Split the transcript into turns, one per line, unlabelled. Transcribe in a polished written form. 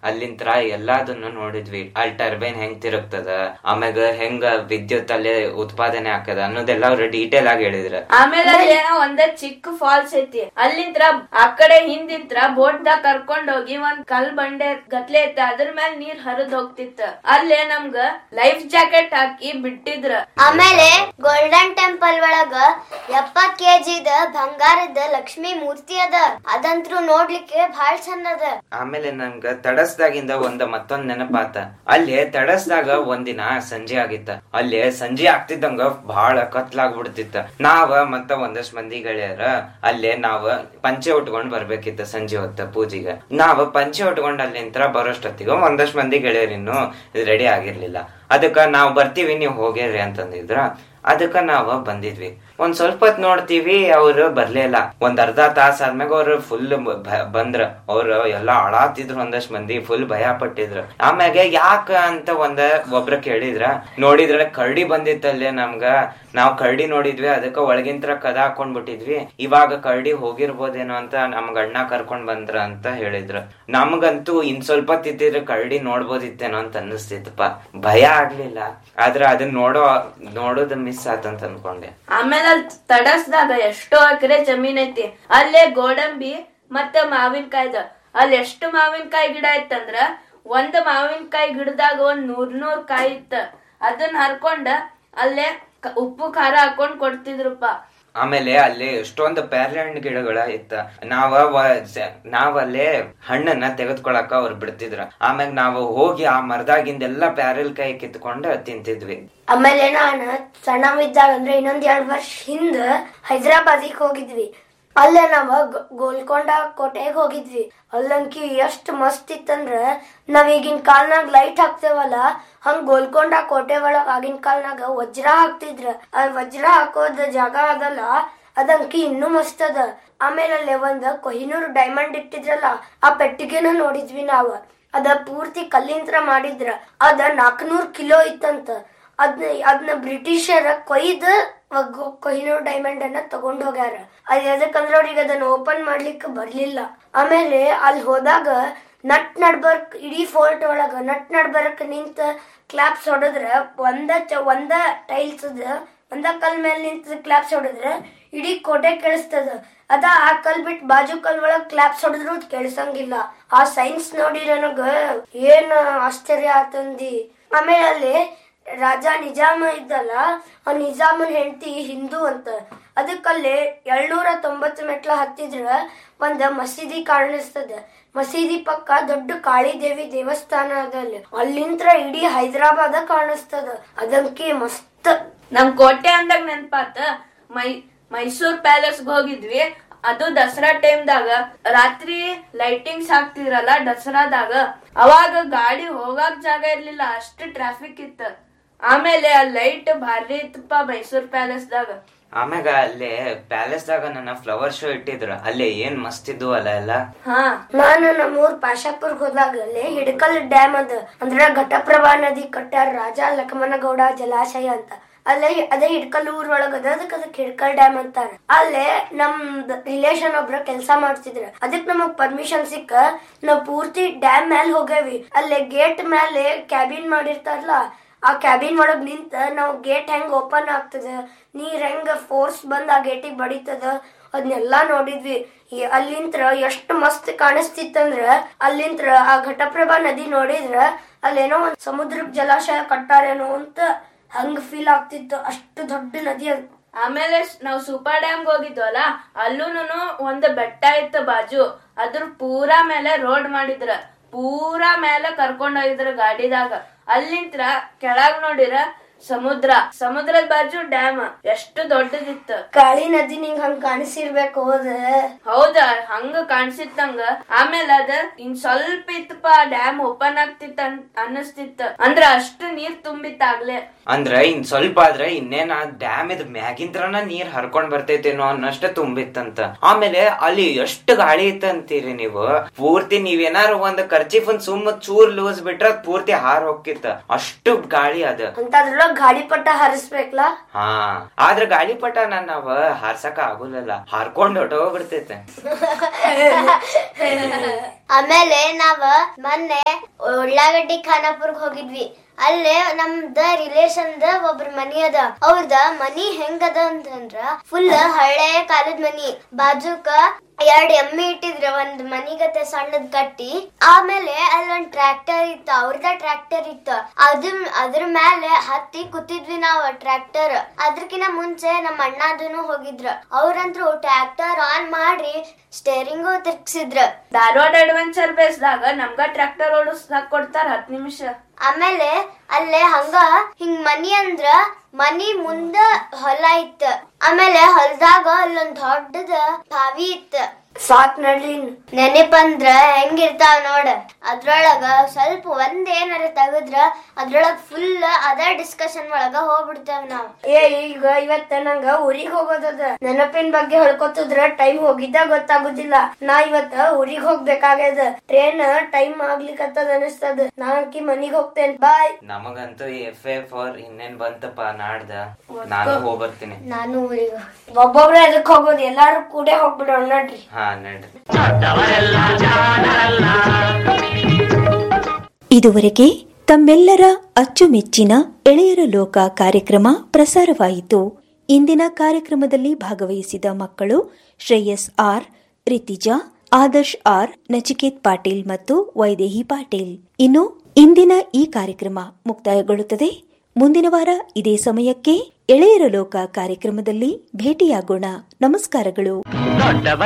ಅಲ್ಲಿಂತ್ರ ಎಲ್ಲಾದನ್ನು ನೋಡಿದ್ವಿ. ಅಲ್ಲಿ ಟರ್ಬೈನ್ ಹೆಂಗ್ ತಿರುಗ್ತದ, ಆಮ್ಯಾಗ ಹೆಂಗ ವಿದ್ಯುತ್ ಅಲ್ಲಿ ಉತ್ಪಾದನೆ ಆಕದ ಅನ್ನೋದೆಲ್ಲ ಅವ್ರು ಡೀಟೇಲ್ ಆಗಿ ಹೇಳಿದ್ರ.
ಆಮೇಲೆ ಒಂದ್ ಚಿಕ್ಕ ಫಾಲ್ಸ್ ಐತಿ, ಅಲ್ಲಿಂತ್ರ ಆ ಕಡೆ ಹಿಂದಿಂತ್ರ ಬೋಟ್ ದಾಗ ಕರ್ಕೊಂಡ್ ಹೋಗಿ ಒಂದ್ ಕಲ್ ಬಂಡೆ ಗತ್ಲೆ ಐತಿ, ಅದ್ರ ಮೇಲೆ ನೀರ್ ಹರಿದ್ ಹೋಗ್ತಿತ್ತ. ಅಲ್ಲೇ ನಮ್ಗ ಲೈಫ್ ಜಾಕೆಟ್ ಹಾಕಿ ಬಿಟ್ಟಿದ್ರ.
ಆಮೇಲೆ ಗೋಲ್ಡನ್ ಟೆಂಪಲ್ ಒಳಗ 70 kg ಬಂಗಾರದ ಲಕ್ಷ್ಮಿ ಮೂರ್ತಿ ಅದ, ಅದಂತ್ರು ನೋಡ್ಲಿಕ್ಕೆ ಬಹಳ ಚಂದ ಅದ.
ಆಮೇಲೆ ನಮ್ಗ ತಡಸ್ದಾಗಿಂದ ಮತ್ತೊಂದ್ ನೆನಪಾತ. ಅಲ್ಲಿ ತಡಸ್ದಾಗ ಒಂದಿನ ಸಂಜೆ ಆಗಿತ್ತ. ಅಲ್ಲಿ ಸಂಜೆ ಆಗ್ತಿದ್ದಂಗ ಬಹಳ ಕತ್ಲಾಗ್ಬಿಡ್ತಿತ್ತ. ನಾವ ಮತ್ತ ಒಂದಷ್ಟು ಮಂದಿ ಗೆಳೆಯರ ಅಲ್ಲೇ ನಾವ್ ಪಂಚೆ ಉಟ್ಕೊಂಡ್ ಬರ್ಬೇಕಿತ್ತ ಸಂಜೆ ಹೊತ್ತ ಪೂಜೆಗೆ. ನಾವ್ ಪಂಚೆ ಉಟ್ಕೊಂಡ್ ಅಲ್ಲಿಂತ್ರ ಬರೋಷ್ಟೊತ್ತಿಗ ಒಂದಷ್ಟು ಮಂದಿ ಗೆಳೆಯರಿನ್ನು ರೆಡಿ ಆಗಿರ್ಲಿಲ್ಲ. ಅದಕ್ಕ ನಾವ್ ಬರ್ತೀವಿ, ನೀವ್ ಹೋಗ್ಯಾರ್ರಿ ಅಂತಂದಿದ್ರ. ಅದಕ್ಕ ನಾವ ಬಂದಿದ್ವಿ. ಒಂದ್ ಸ್ವಲ್ಪ ಹೊತ್ ನೋಡ್ತೀವಿ, ಅವ್ರು ಬರ್ಲೇ ಇಲ್ಲ. ಒಂದ್ ಅರ್ಧ ತಾಸ ಆದ್ಮ್ಯಾಗ ಅವ್ರು ಫುಲ್ ಬಂದ್ರ. ಅವ್ರು ಎಲ್ಲಾ ಅಳಾತಿದ್ರು, ಒಂದಷ್ಟು ಮಂದಿ ಫುಲ್ ಭಯ ಪಟ್ಟಿದ್ರು. ಆಮ್ಯಾಗ ಯಾಕ ಅಂತ ಒಬ್ರ ಕೇಳಿದ್ರ, ನೋಡಿದ್ರ ಕರಡಿ ಬಂದಿತ್ತಲ್ಲೇ ನಮ್ಗ. ನಾವ್ ಕರಡಿ ನೋಡಿದ್ವಿ, ಅದಕ್ಕ ಒಳಗಿಂತ್ರ ಕದ ಹಾಕೊಂಡ್ ಬಿಟ್ಟಿದ್ವಿ. ಇವಾಗ ಕರಡಿ ಹೋಗಿರ್ಬೋದೇನೋ ಅಂತ ನಮ್ಗ ಅಣ್ಣ ಕರ್ಕೊಂಡ್ ಬಂದ್ರ ಅಂತ ಹೇಳಿದ್ರು. ನಮ್ಗಂತೂ ಇನ್ ಸ್ವಲ್ಪ ತಿದ್ದಿದ್ರೆ ಕರಡಿ ನೋಡ್ಬೋದಿತ್ತೇನೋ ಅಂತ ಅನ್ನಿಸ್ತಿತ್ತಪ್ಪ. ಭಯ ಆಗ್ಲಿಲ್ಲ, ಆದ್ರ ಅದನ್ನ ನೋಡೋದ್ ಮಿಸ್ ಆತಂತ ಅನ್ಕೊಂಡೆ.
ಆಮೇಲೆ ಅಲ್ಲಿ ತಡಸ್ದಾಗ ಎಷ್ಟೋ ಎಕರೆ ಜಮೀನ್ ಐತಿ. ಅಲ್ಲೇ ಗೋಡಂಬಿ ಮತ್ತ ಮಾವಿನಕಾಯ್ದ. ಅಲ್ಲಿ ಎಷ್ಟು ಮಾವಿನಕಾಯಿ ಗಿಡ ಇತ್ತಂದ್ರ ಒಂದ್ ಮಾವಿನಕಾಯಿ ಗಿಡದಾಗ 100 ಕಾಯಿ ಇತ್ತ. ಅದನ್ನ ಹರ್ಕೊಂಡ ಅಲ್ಲೇ ಉಪ್ಪು ಖಾರ ಹಾಕೊಂಡ್ ಕೊಡ್ತಿದ್ರಪ್ಪ.
ಆಮೇಲೆ ಅಲ್ಲಿ ಎಷ್ಟೊಂದು ಪ್ಯಾರ್ಲೆ ಹಣ್ಣು ಗಿಡಗಳ ಇತ್ತ. ನಾವಲ್ಲೇ ಹಣ್ಣನ್ನ ತೆಗೆದ್ಕೊಳಕ ಅವ್ರು ಬಿಡ್ತಿದ್ರ. ಆಮ್ಯಾಗ ನಾವು ಹೋಗಿ ಆ ಮರದಾಗಿಂದೆಲ್ಲಾ ಪ್ಯಾರಲ್ ಕಾಯಿ ಕಿತ್ಕೊಂಡ್ ತಿಂತಿದ್ವಿ.
ಆಮೇಲೆ ನಾನು ಸಣ್ಣವಿದ್ದಾಗ ಅಂದ್ರೆ ಇನ್ನೊಂದ್ 2 ವರ್ಷ ಹಿಂದ ಹೈದರಾಬಾದಿಗೆ ಹೋಗಿದ್ವಿ. ಅಲ್ಲೇ ನಾವ ಗೋಲ್ಕೊಂಡ ಕೋಟೆಗೆ ಹೋಗಿದ್ವಿ. ಅಲ್ಲಂಕಿ ಎಷ್ಟ್ ಮಸ್ತ್ ಇತ್ತಂದ್ರ, ನಾವ್ ಈಗಿನ ಕಾಲ್ನಾಗ ಲೈಟ್ ಹಾಕ್ತೇವಲ್ಲ, ಹಂಗ ಗೋಲ್ಕೊಂಡ ಕೋಟೆ ಒಳಗ ಆಗಿನ ಕಾಲ್ನಾಗ ವಜ್ರ ಹಾಕ್ತಿದ್ರ. ಆ ವಜ್ರ ಹಾಕೋದ ಜಾಗ ಅದಲ್ಲ, ಅದಂಕಿ ಇನ್ನೂ ಮಸ್ತ್ ಅದ. ಆಮೇಲೆ ಅಲ್ಲೇ ಒಂದ್ ಕೊಹಿನೂರ್ ಡೈಮಂಡ್ ಇಟ್ಟಿದ್ರಲ್ಲ, ಆ ಪೆಟ್ಟಿಗೆನ ನೋಡಿದ್ವಿ ನಾವ್. ಅದ ಪೂರ್ತಿ ಕಲ್ಲಿಂತ್ರ ಮಾಡಿದ್ರ. ಅದ 400 ಕಿಲೋ ಇತ್ತಂತ. ಅದನ್ನ ಬ್ರಿಟಿಷರ ಕೊಯ್ದು ಕೊಹಿನೂರ್ ಡೈಮಂಡ್ ಅನ್ನ ತಗೊಂಡ್ ಹೋಗ್ಯಾರ. ಅದ್ ಎದಕ್ಕಂದ್ರ ಅವ್ರಿಗೆ ಅದನ್ನ ಓಪನ್ ಮಾಡ್ಲಿಕ್ಕೆ ಬರ್ಲಿಲ್ಲ. ಆಮೇಲೆ ಅಲ್ಲಿ ಹೋದಾಗ ನಟ್ ನಡ್ಬರ್ಕ್ ಇಡೀ ಫೋರ್ಟ್ ಒಳಗ ನಟ್ ನಡ್ಬರ್ಕ್ ನಿಂತ ಕ್ಲಾಪ್ಸ್ ಹೊಡೆದ್ರ, ಒಂದ ಟೈಲ್ಸ್ ಒಂದ ಕಲ್ ಮೇಲೆ ನಿಂತ ಕ್ಲಾಪ್ಸ್ ಹೊಡೆದ್ರ ಇಡೀ ಕೋಟೆ ಕೇಳಿಸ್ತದ. ಆ ಕಲ್ ಬಿಟ್ಟು ಬಾಜು ಕಲ್ ಒಳಗ್ ಕ್ಲಾಪ್ಸ್ ಹೊಡೆದ್ರು ಕೇಳಿಸಂಗಿಲ್ಲ. ಆ ಸೈನ್ಸ್ ನೋಡಿ ನನಗ ಏನ್ ಆಶ್ಚರ್ಯ ಆತಂದಿ. ಆಮೇಲೆ ಅಲ್ಲಿ ರಾಜ ನಿಜಾಮ ಇದ್ದಲ್ಲ, ಆ ನಿಜಾಮನ್ ಹೆಂಡತಿ ಹಿಂದೂ ಅಂತ. ಅದಕ್ಕಲ್ಲಿ 790 ಮೆಟ್ಲ ಹತ್ತಿದ್ರ ಒಂದ್ ಮಸೀದಿ ಕಾಣಿಸ್ತದ. ಮಸೀದಿ ಪಕ್ಕ ದೊಡ್ಡ ಕಾಳಿ ದೇವಿ ದೇವಸ್ಥಾನ ಅದ. ಅಲ್ಲಿಂತ್ರ ಇಡೀ ಹೈದರಾಬಾದ ಕಾಣಿಸ್ತದ. ಅದಂಕಿ ಮಸ್ತ್.
ನಮ್ ಕೋಟೆ ಅಂದಾಗ ನೆನ್ಪಾತ, ಮೈಸೂರ್ ಪ್ಯಾಲೇಸ್ಗೆ ಹೋಗಿದ್ವಿ. ಅದು ದಸರಾ ಟೈಮ್ದಾಗ ರಾತ್ರಿ ಲೈಟಿಂಗ್ಸ್ ಹಾಕ್ತಿದ್ರಲ್ಲ ದಸರಾದಾಗ, ಅವಾಗ ಗಾಡಿ ಹೋಗಾಕ್ ಜಾಗ ಇರ್ಲಿಲ್ಲ, ಅಷ್ಟು ಟ್ರಾಫಿಕ್ ಇತ್ತ. ಆಮೇಲೆ ಆ ಲೈಟ್ ಭಾರಿ ಇತ್ತಪ್ಪ ಮೈಸೂರ್ ಪ್ಯಾಲೇಸ್ದಾಗ.
ಆಮ್ಯಾಗ ಅಲ್ಲೇ ಪ್ಯಾಲೇಸ್ದಾಗ ನನ್ನ ಫ್ಲವರ್ ಶೋ ಇಟ್ಟಿದ್ರ. ಅಲ್ಲೇ ಏನ್ ಮಸ್ತ್ ಇದ್ವು ಅಲ್ಲ ಎಲ್ಲ.
ನಾನು ನಮ್ಮೂರ್ ಪಾಶಾಪುರ್ಗ್ ಹೋದಾಗ ಅಲ್ಲಿ ಹಿಡಕಲ್ ಡ್ಯಾಮ್ ಅದ, ಅಂದ್ರ ಘಟಪ್ರಭಾ ನದಿ ಕಟ್ಟಾರ ರಾಜ ಲಕ್ಷ್ಮಣಗೌಡ ಜಲಾಶಯ ಅಂತ. ಅಲ್ಲೇ ಅದೇ ಹಿಡ್ಕಲ್ ಊರ್ ಒಳಗದ, ಅದಕ್ಕೆ ಹಿಡ್ಕಲ್ ಡ್ಯಾಮ್ ಅಂತಾರ. ಅಲ್ಲೇ ನಮ್ ರಿಲೇಷನ್ ಒಬ್ರ ಕೆಲ್ಸ ಮಾಡ್ತಿದ್ರ. ಅದಕ್ ನಮಗ್ ಪರ್ಮಿಷನ್ ಸಿಕ್ಕ ನಾವ್ ಪೂರ್ತಿ ಡ್ಯಾಮ್ ಮ್ಯಾಲ ಹೋಗೇವಿ. ಅಲ್ಲೇ ಗೇಟ್ ಮೇಲೆ ಕ್ಯಾಬಿನ್ ಮಾಡಿರ್ತಾರಲ್ಲ, ಆ ಕ್ಯಾಬಿನ್ ಒಳಗ್ ನಿಂತ ನಾವ್ ಗೇಟ್ ಹೆಂಗ್ ಓಪನ್ ಆಗ್ತದ, ನೀರ್ ಹೆಂಗ ಫೋರ್ಸ್ ಬಂದ್ ಆ ಗೇಟಿಗೆ ಬಡಿತದ, ಅದನ್ನೆಲ್ಲಾ ನೋಡಿದ್ವಿ. ಅಲ್ಲಿಂತ್ರ ಎಷ್ಟ್ ಮಸ್ತ್ ಕಾಣಿಸ್ತಿತ್ತಂದ್ರ, ಅಲ್ಲಿಂತ್ರ ಆ ಘಟಪ್ರಭಾ ನದಿ ನೋಡಿದ್ರ ಅಲ್ಲೇನೋ ಒಂದ್ ಸಮುದ್ರಕ್ ಜಲಾಶಯ ಕಟ್ಟಾರೇನೋ ಅಂತ ಹಂಗ ಫೀಲ್ ಆಗ್ತಿತ್ತು. ಅಷ್ಟು ದೊಡ್ಡ ನದಿ ಅದು.
ಆಮೇಲೆ ನಾವ್ ಸೂಪರ್ ಡ್ಯಾಮ್ಗೆ ಹೋಗಿದ್ವಲ್ಲ, ಅಲ್ಲೂನು ಒಂದ್ ಬೆಟ್ಟ ಇತ್ತು ಬಾಜು. ಅದ್ರ ಪೂರಾ ಮೇಲೆ ರೋಡ್ ಮಾಡಿದ್ರ, ಪೂರಾ ಮೇಲೆ ಕರ್ಕೊಂಡ್ ಹೋಗಿದ್ರ ಗಾಡಿದಾಗ. ಅಲ್ಲಿಂತ್ರ ಕೆಳಗ್ ನೋಡಿರ ಸಮುದ್ರದ ಬಾಜು ಡ್ಯಾಮ್ ಎಷ್ಟು ದೊಡ್ಡದಿತ್ತು.
ಕಾಳಿ ನದಿ ನಿಂಗ್ ಹಂಗ ಕಾಣಿಸಿರ್ಬೇಕು.
ಹೌದ, ಹಂಗ ಕಾಣಿಸಿತ್ತಂಗ. ಆಮೇಲೆ ಅದ ಇನ್ ಸ್ವಲ್ಪ ಇತ್ತಪ್ಪ, ಡ್ಯಾಮ್ ಓಪನ್ ಆಗ್ತಿತ್ತ ಅನ್ನಿಸ್ತಿತ್ತ. ಅಂದ್ರ ಅಷ್ಟು ನೀರ್ ತುಂಬಿತ್ತಾಗ್ಲೇ.
ಅಂದ್ರ ಇನ್ ಸ್ವಲ್ಪ ಆದ್ರೆ ಇನ್ನೇನ ಡ್ಯಾಮ್ ಇದ್ ಮ್ಯಾಗಿಂತ್ರನ ನೀರ್ ಹರ್ಕೊಂಡ್ ಬರ್ತೈತೇನೋ ಅನ್ನಷ್ಟ ತುಂಬಿತ್ತಂತ. ಆಮೇಲೆ ಅಲ್ಲಿ ಎಷ್ಟು ಗಾಳಿ ಇತ್ತಂತೀರಿ ನೀವು. ಪೂರ್ತಿ ನೀವೇನಾರು ಒಂದ್ ಕರ್ಚಿಫ್ ಒಂದ್ ಸುಮ್ಮ ಚೂರ್ ಲೂಸ್ ಬಿಟ್ರ ಪೂರ್ತಿ ಹಾರ್ ಹೋಗಿತ್ತ, ಅಷ್ಟು ಗಾಳಿ ಅದ.
ಅಂತದ್ರಲ್ಲ ಗಾಳಿಪಟ ಹಾರಿಸ್ಬೇಕಲ್ಲ.
ಹಾ ಆದ್ರ ಗಾಳಿಪಟ ನಾವ್ ಹಾರ್ಸಕ ಆಗುಲ್ಲಲ್ಲ, ಹಾರ್ಕೊಂಡ್ ಹೊಟ್ಟೋಗ್ಬಿಡ್ತೈತೆ.
ಆಮೇಲೆ ನಾವ್ ಮೊನ್ನೆ ಉಳ್ಳಾಗಡ್ಡಿ ಖಾನಾಪುರ್ಗ್ ಹೋಗಿದ್ವಿ. ಅಲ್ಲೇ ನಮ್ದ ರಿಲೇಷನ್ ಒಬ್ರ ಮನಿ ಅದ. ಅವ್ರದ ಮನಿ ಹೆಂಗದ ಅಂತಂದ್ರ ಫುಲ್ ಹಳೆ ಕಾಲದ ಮನಿ. ಬಾಜುಕ 2 ಎಮ್ಮಿ ಇಟ್ಟಿದ್ರ, ಒಂದ್ ಮನಿಗತೆ ಸಣ್ಣದ್ ಕಟ್ಟಿ. ಆಮೇಲೆ ಅಲ್ಲೊಂದ್ ಟ್ರ್ಯಾಕ್ಟರ್ ಇತ್ತ, ಅವ್ರದ ಟ್ರ್ಯಾಕ್ಟರ್ ಇತ್ತ. ಅದ್ರ ಮೇಲೆ ಹತ್ತಿ ಕೂತಿದ್ವಿ ನಾವ್ ಟ್ರ್ಯಾಕ್ಟರ್. ಅದ್ರಕಿನ ಮುಂಚೆ ನಮ್ಮ ಅಣ್ಣದನು ಹೋಗಿದ್ರ. ಅವ್ರಂತ್ರು ಟ್ರ್ಯಾಕ್ಟರ್ ಆನ್ ಮಾಡಿ ಸ್ಟೇರಿಂಗು ತಿರ್ಗ್ಸಿದ್ರ.
ಧಾರವಾಡ ಅಡ್ವೆಂಚರ್ ಬೇಸ್ದಾಗ ನಮ್ಗ ಟ್ರ್ಯಾಕ್ಟರ್ ಓಡಿಸ್ದಾಕ್ ಕೊಡ್ತಾರ 10 ನಿಮಿಷ.
ಆಮೇಲೆ ಅಲ್ಲೇ ಹಂಗ ಹಿಂಗ್ ಮನಿ ಅಂದ್ರ ಮನಿ ಮುಂದ ಹೊಲ ಇತ್ತ. ಆಮೇಲೆ ಹೊಲದಾಗ ಅಲ್ಲೊಂದ್ ದೊಡ್ಡದ ಬಾವಿ ಇತ್ತ.
ಸಾಕ್ ನಡ್ಲಿ.
ನೆನಪಂದ್ರ ಹೆಂಗಿರ್ತಾವ ನೋಡ. ಅದ್ರೊಳಗ ಸ್ವಲ್ಪ ಒಂದೇನಾರ ತೆಗದ್ರ ಅದ್ರೊಳಗ ಫುಲ್ ಅದ ಡಿಸ್ಕಷನ್ ಒಳಗ ಹೋಗ್ಬಿಡ್ತೇವ್ ನಾವ್.
ಈಗ ಇವತ್ತ ನಂಗ ಊರಿಗ್ ಹೋಗೋದದ. ನೆನಪಿನ ಬಗ್ಗೆ ಹೇಳ್ಕೊತಿದ್ರ ಟೈಮ್ ಹೋಗಿದ್ದ ಗೊತ್ತಾಗುದಿಲ್ಲ. ನಾ ಇವತ್ತ ಊರಿಗ್ ಹೋಗ್ಬೇಕಾಗ್ಯದ. ಟ್ರೈನ್ ಟೈಮ್ ಆಗ್ಲಿಕ್ಕತ್ತದ ಅನಿಸ್ತದ. ನಾಕಿ ಮನಿಗ್ ಹೋಗ್ತೇನೆ. ಬಾಯ್.
ನಮಗಂತೂ FA4 ಇನ್ನೇನ್ ಬಂತಪ್ಪ ನಾಡ್ದ. ನಾನು ಹೋಗ್ಬರ್ತೀನಿ.
ನಾನು ಊರಿಗೆ
ಒಬ್ಬೊಬ್ರ ಎದಕ್ ಹೋಗೋದು, ಎಲ್ಲಾರು ಕೂಡ ಹೋಗ್ಬಿಡೋಣ ನಡ್ರಿ.
ಹಾ ನಡ್ರಿ.
ಇದುವರೆಗೆ ತಮ್ಮೆಲ್ಲರ ಅಚ್ಚುಮೆಚ್ಚಿನ ಎಳೆಯರ ಲೋಕ ಕಾರ್ಯಕ್ರಮ ಪ್ರಸಾರವಾಯಿತು. ಇಂದಿನ ಕಾರ್ಯಕ್ರಮದಲ್ಲಿ ಭಾಗವಹಿಸಿದ ಮಕ್ಕಳು ಶ್ರೇಯಸ್ ಆರ್, ರಿತಿಜಾ, ಆದರ್ಶ್ ಆರ್, ನಚಿಕೇತ್ ಪಾಟೀಲ್ ಮತ್ತು ವೈದೇಹಿ ಪಾಟೀಲ್. ಇನ್ನು ಇಂದಿನ ಈ ಕಾರ್ಯಕ್ರಮ ಮುಕ್ತಾಯಗೊಳ್ಳುತ್ತದೆ. ಮುಂದಿನ ವಾರ ಇದೇ ಸಮಯಕ್ಕೆ ಎಳೆಯರ ಲೋಕ ಕಾರ್ಯಕ್ರಮದಲ್ಲಿ ಭೇಟಿಯಾಗೋಣ. ನಮಸ್ಕಾರಗಳು.